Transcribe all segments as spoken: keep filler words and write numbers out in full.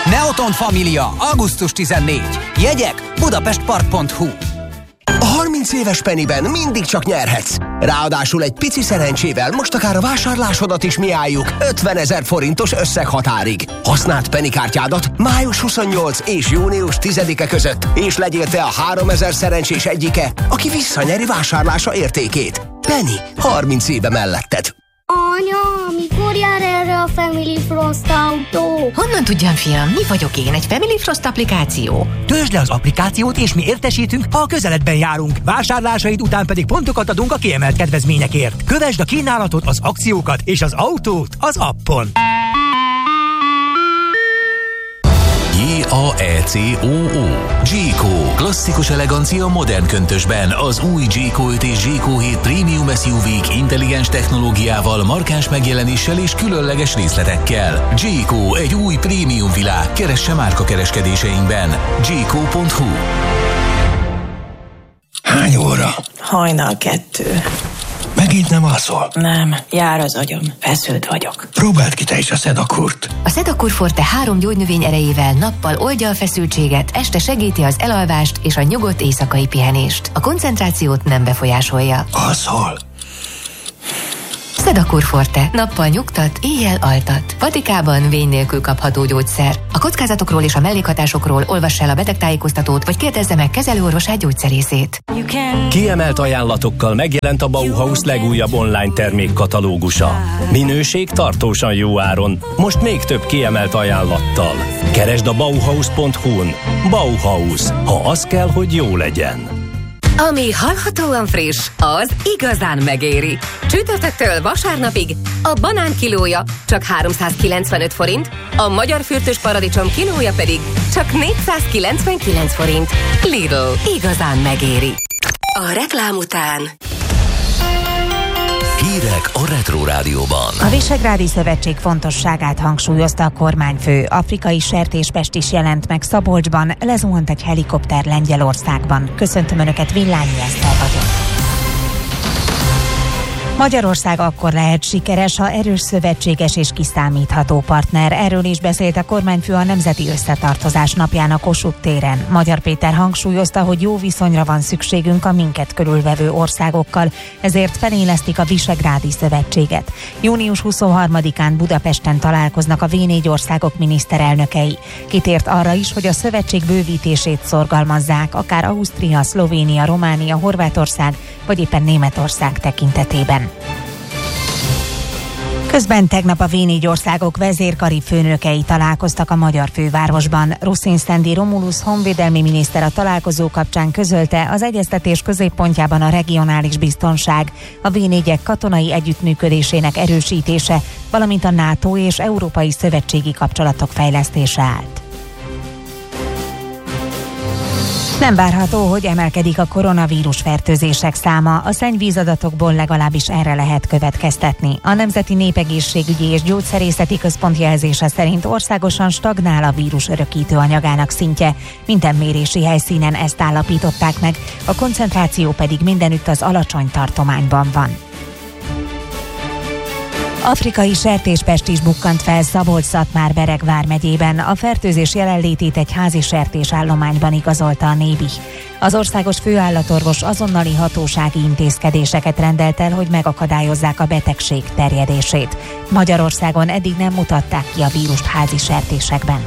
Neoton Família. augusztus tizennégy. Jegyek budapestpark pont hu. A harminc éves Pennyben mindig csak nyerhetsz. Ráadásul egy pici szerencsével most akár a vásárlásodat is mi álljuk ötvenezer forintos összeghatárig. Használd Penny kártyádat május huszonnyolcadika és június tizedike között, és legyél te a háromezer szerencsés egyike, aki visszanyeri vásárlása értékét. Penny, harminc éve melletted. Anya, mikor jár erre a Family Frost autó? Honnan tudjam, fiam? Mi vagyok én? Egy Family Frost applikáció? Töltsd le az applikációt, és mi értesítünk, ha a közeledben járunk. Vásárlásaid után pedig pontokat adunk a kiemelt kedvezményekért. Kövesd a kínálatot, az akciókat és az autót az appon. J A E C O O Jayco. Klasszikus elegancia modern köntösben. Az új Jayco öt és Jayco hét Premium es u vé-k intelligens technológiával, markáns megjelenéssel és különleges részletekkel. Jayco, egy új prémium világ. Keresse márka kereskedéseinkben. jayco pont hu. Hány óra? Hajnal kettő. Megint nem alszol? Nem, jár az agyam. Feszült vagyok. Próbáld ki te is a Sedakurt. A Sedakur Forte három gyógynövény erejével nappal oldja a feszültséget, este segíti az elalvást és a nyugodt éjszakai pihenést. A koncentrációt nem befolyásolja. Alszol? Sedakur Forte. Nappal nyugtat, éjjel altat. Vatikában vény nélkül kapható gyógyszer. A kockázatokról és a mellékhatásokról olvass el a betegtájékoztatót, vagy kérdezze meg kezelőorvosát, gyógyszerészét. Kiemelt ajánlatokkal megjelent a Bauhaus legújabb online termékkatalógusa. Minőség tartósan jó áron. Most még több kiemelt ajánlattal. Keresd a bauhaus pont hu-n. Bauhaus. Ha az kell, hogy jó legyen. Ami hallhatóan friss, az igazán megéri. Csütörtöktől vasárnapig a banán kilója csak háromszázkilencvenöt forint, a magyar fürtös paradicsom kilója pedig csak négyszázkilencvenkilenc forint. Lidl, igazán megéri. A reklám után Hírek a Retro Rádióban. A Visegrádi Szövetség fontosságát hangsúlyozta a kormányfő. Afrikai sertéspest is jelent meg Szabolcsban, lezuhant egy helikopter Lengyelországban. Köszöntöm Önöket, Villányi Eszter vagyok. Magyarország akkor lehet sikeres, ha erős szövetséges és kiszámítható partner. Erről is beszélt a kormányfő a Nemzeti Összetartozás napján a Kossuth téren. Magyar Péter hangsúlyozta, hogy jó viszonyra van szükségünk a minket körülvevő országokkal, ezért felélesztik a Visegrádi Szövetséget. június huszonharmadikán Budapesten találkoznak a vé négy országok miniszterelnökei. Kitért arra is, hogy a szövetség bővítését szorgalmazzák, akár Ausztria, Szlovénia, Románia, Horvátország vagy éppen Németország tekintetében. Közben tegnap a vé négy országok vezérkari főnökei találkoztak a magyar fővárosban. Ruszin Sztendi Romulus honvédelmi miniszter a találkozó kapcsán közölte, az egyeztetés középpontjában a regionális biztonság, a vé négyek katonai együttműködésének erősítése, valamint a NATO és európai szövetségi kapcsolatok fejlesztése állt. Nem várható, hogy emelkedik a koronavírus fertőzések száma, a szennyvízadatokból legalábbis erre lehet következtetni. A Nemzeti Népegészségügyi és Gyógyszerészeti Központ jelzése szerint országosan stagnál a vírus örökítő anyagának szintje. Minden mérési helyszínen ezt állapították meg, a koncentráció pedig mindenütt az alacsony tartományban van. Afrikai sertéspest is bukkant fel Szabolcs-Szatmár-Bereg vármegyében. A fertőzés jelenlétét egy házi sertésállományban igazolta a Nébi. Az országos főállatorvos azonnali hatósági intézkedéseket rendelt el, hogy megakadályozzák a betegség terjedését. Magyarországon eddig nem mutatták ki a vírust házi sertésekben.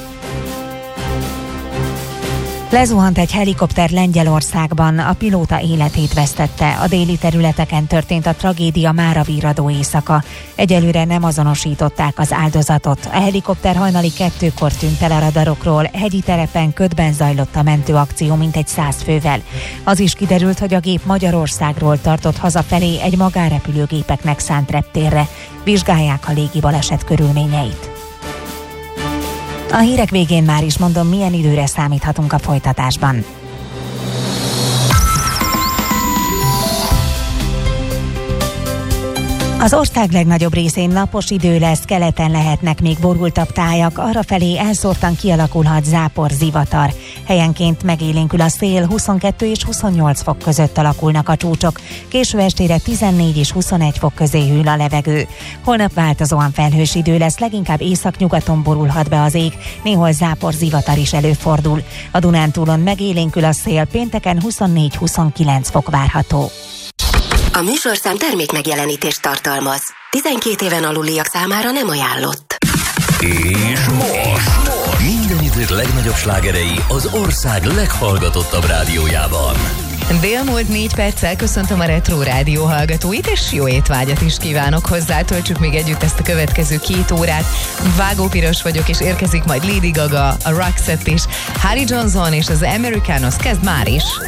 Lezuhant egy helikopter Lengyelországban, a pilóta életét vesztette. A déli területeken történt a tragédia máravirradó éjszaka. Egyelőre nem azonosították az áldozatot. A helikopter hajnali kettőkor tűnt el a radarokról, hegyi terepen ködben zajlott a mentőakció mintegy száz fővel. Az is kiderült, hogy a gép Magyarországról tartott hazafelé egy magánrepülőgépeknek szánt reptérre. Vizsgálják a légi baleset körülményeit. A hírek végén már is mondom, milyen időre számíthatunk a folytatásban. A Az ország legnagyobb részén napos idő lesz, keleten lehetnek még borultabb tájak, arrafelé elszórtan kialakulhat zápor, zivatar. Helyenként megélénkül a szél, huszonkettő és huszonnyolc fok között alakulnak a csúcsok. Késő estére tizennégy és huszonegy fok közé hűl a levegő. Holnap változóan felhős idő lesz, leginkább északnyugaton borulhat be az ég, néhol zápor, zivatar is előfordul. A Dunántúlon megélénkül a szél, pénteken huszonnégy-huszonkilenc fok várható. A műsorszám termékmegjelenítést tartalmaz. tizenkét éven aluliak számára nem ajánlott. És most minden idők legnagyobb slágerei az ország leghallgatottabb rádiójában. Délmúlt négy perccel köszöntöm a Retro Rádió hallgatóit, és jó étvágyat is kívánok hozzá. Töltsük még együtt ezt a következő két órát. Vágó Piros vagyok, és érkezik majd Lady Gaga, a Roxette és Harry Johnson és az Americanos kezd már is.